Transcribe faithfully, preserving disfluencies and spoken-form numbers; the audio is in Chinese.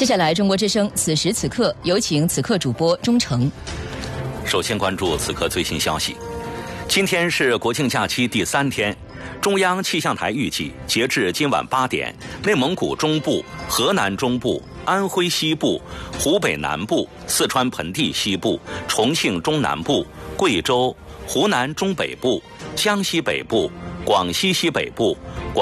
接下来，中国之声此时此刻有请此刻主播钟诚。 首先关注此刻最新消息。今天是国庆假期第三天，中央气象台预计，截至今晚八点，内蒙古中部、河南中部、安徽西部、湖北南部、四川盆地西部、重庆中南部、贵州、湖南中北部、江西北部、广西西北部、广